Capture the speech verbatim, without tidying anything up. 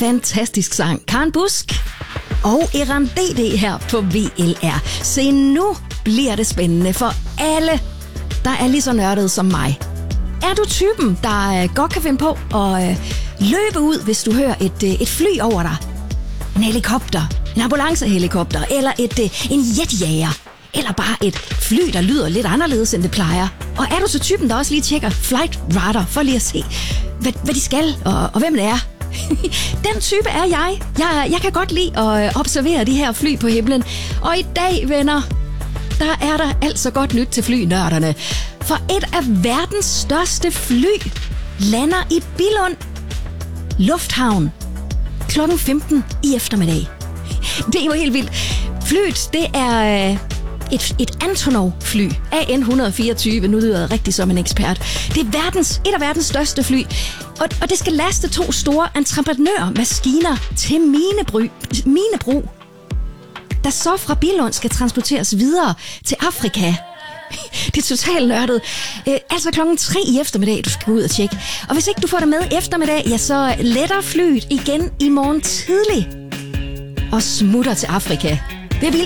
fantastisk sang. Karen Busk og Eran D D her på V L R. Se, nu bliver det spændende for alle, der er lige så nørdet som mig. Er du typen, der godt kan finde på at løbe ud, hvis du hører et, et fly over dig? En helikopter, en ambulancehelikopter, eller et, en jetjager, eller bare et fly, der lyder lidt anderledes, end det plejer. Og er du så typen, der også lige tjekker Flight Radar for lige at se, hvad, hvad de skal, og, og hvem det er? Den type er jeg. jeg. Jeg kan godt lide at observere de her fly på himlen. Og i dag, venner, der er der altså godt nyt til flynørderne. For et af verdens største fly lander i Billund Lufthavn klokken femten i eftermiddag. Det er jo helt vildt. Flyet, det er et, et Antonov-fly. A N et hundrede og fireogtyve, nu lyder jeg rigtig som en ekspert. Det er verdens, et af verdens største fly. Og, og det skal laste to store entreprenørmaskiner til minebrug, minebrug, der så fra Billund skal transporteres videre til Afrika. Det er totalt nørdet. Øh, altså klokken tre i eftermiddag, du skal gå ud og tjekke. Og hvis ikke du får det med eftermiddag, ja, så letter flyet igen i morgen tidlig og smutter til Afrika. Det er vildt.